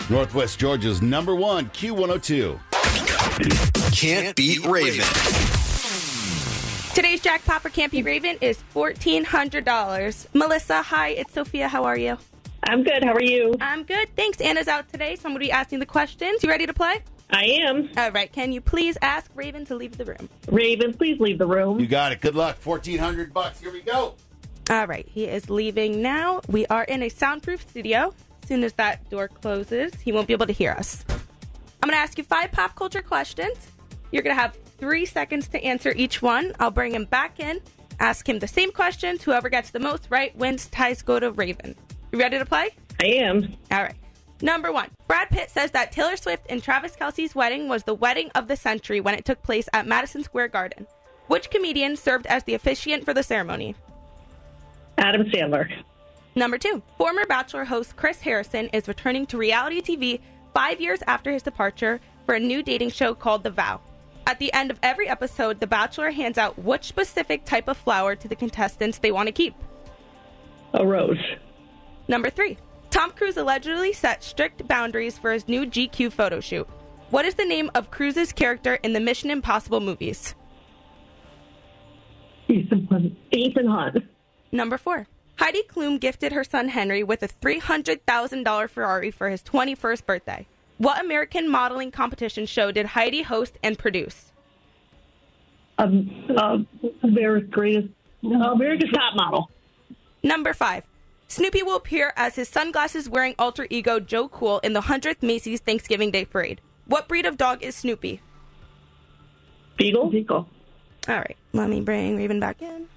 Northwest Georgia's #1 Q102. Can't Beat Raven. Today's jackpot for Can't Beat Raven is $1,400. Melissa, hi, it's Sophia. How are you? I'm good. How are you? I'm good. Thanks. Anna's out today, so I'm going to be asking the questions. You ready to play? I am. All right. Can you please ask Raven to leave the room? Raven, please leave the room. You got it. Good luck. $1,400. Here we go. All right. He is leaving now. We are in a soundproof studio. As soon as that door closes, he won't be able to hear us. I'm going to ask you 5 pop culture questions. You're going to have 3 seconds to answer each one. I'll bring him back in, ask him the same questions. Whoever gets the most right wins. Ties go to Raven. You ready to play? I am. All right. Number 1. Brad Pitt says that Taylor Swift and Travis Kelce's wedding was the wedding of the century when it took place at Madison Square Garden. Which comedian served as the officiant for the ceremony? Adam Sandler. Number 2. Former Bachelor host Chris Harrison is returning to reality TV 5 years after his departure for a new dating show called The Vow. At the end of every episode, The Bachelor hands out which specific type of flower to the contestants they want to keep? A rose. Number 3. Tom Cruise allegedly set strict boundaries for his new GQ photo shoot. What is the name of Cruise's character in the Mission Impossible movies? Ethan Hunt. Number 4. Heidi Klum gifted her son Henry with a $300,000 Ferrari for his 21st birthday. What American modeling competition show did Heidi host and produce? America's Top Model. Number 5. Snoopy will appear as his sunglasses-wearing alter ego Joe Cool in the 100th Macy's Thanksgiving Day Parade. What breed of dog is Snoopy? Beagle. All right. Let me bring Raven back in.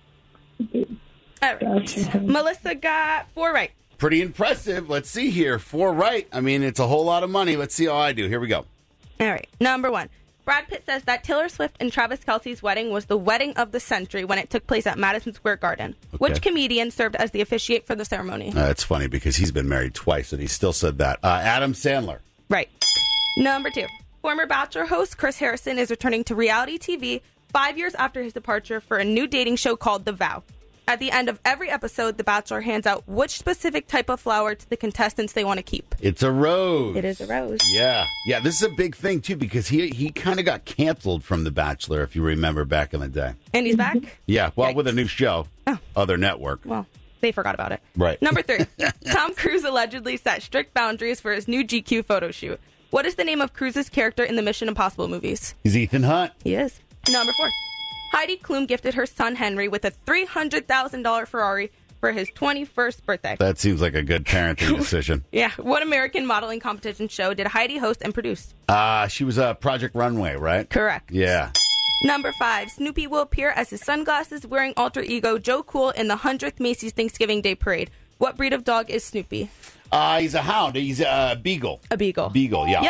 All right. Melissa got 4 right. Pretty impressive. Let's see here. 4 right. I mean, it's a whole lot of money. Let's see how I do. Here we go. All right. Number 1. Brad Pitt says that Taylor Swift and Travis Kelce's wedding was the wedding of the century when it took place at Madison Square Garden. Okay. Which comedian served as the officiate for the ceremony? It's funny because he's been married twice and he still said that. Adam Sandler. Right. Number 2. Former Bachelor host Chris Harrison is returning to reality TV 5 years after his departure for a new dating show called The Vow. At the end of every episode, The Bachelor hands out which specific type of flower to the contestants they want to keep. It's a rose. It is a rose. Yeah. Yeah, this is a big thing, too, because he kind of got canceled from The Bachelor, if you remember, back in the day. And he's back? Yeah, well, Yikes. With a new show. Oh. Other network. Well, they forgot about it. Right. Number 3. Tom Cruise allegedly set strict boundaries for his new GQ photo shoot. What is the name of Cruise's character in the Mission Impossible movies? He's Ethan Hunt. He is. Number 4. Heidi Klum gifted her son Henry with a $300,000 Ferrari for his 21st birthday. That seems like a good parenting decision. Yeah. What American modeling competition show did Heidi host and produce? She was Project Runway, right? Correct. Yeah. Number 5. Snoopy will appear as his sunglasses-wearing alter ego Joe Cool in the 100th Macy's Thanksgiving Day Parade. What breed of dog is Snoopy? He's a hound. He's a beagle. A beagle. Beagle, yeah. Yep.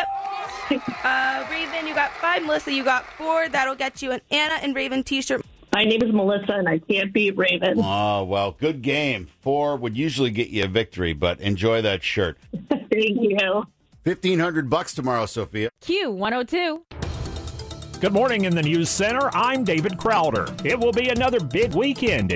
Raven, you got 5. Melissa, you got 4. That'll get you an Anna and Raven t-shirt. My name is Melissa, and I can't beat Raven. Oh, well, good game. 4 would usually get you a victory, but enjoy that shirt. Thank you. $1,500 tomorrow, Sophia. Q102. Good morning in the News Center. I'm David Crowder. It will be another big weekend